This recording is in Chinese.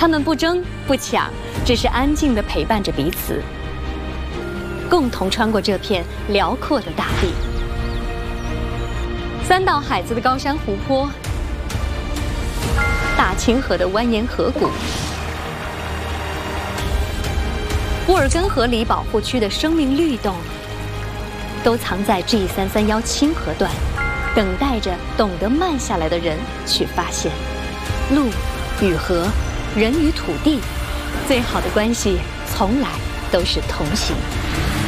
他们不争不抢，只是安静地陪伴着彼此，共同穿过这片辽阔的大地。三岛海子的高山湖泊，大清河的蜿蜒河谷，乌尔根河里保护区的生命律动，都藏在 G331清河段，等待着懂得慢下来的人去发现。路与河，人与土地，最好的关系从来都是同行。